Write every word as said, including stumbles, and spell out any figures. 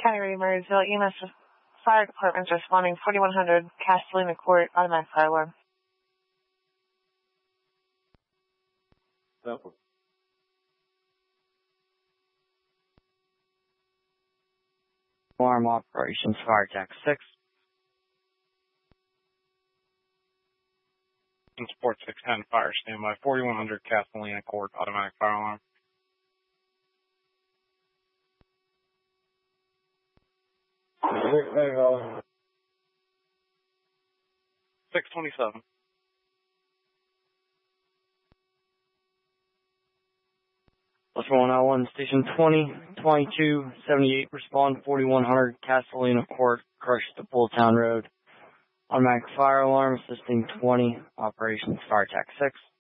County Ready Marysville, E M S Fire Department is responding forty-one hundred Castellina Court, automatic fire alarm. Simple. Alarm operations, fire attack six. Support six ten, fire standby, forty-one hundred Castellina Court, automatic fire alarm. six twenty-seven. Plus one oh one, station twenty, twenty-two, seventy-eight, respond forty-one hundred Castellina Court, crushed to Bulltown Road. Automatic fire alarm, assisting twenty, operations, fire attack six.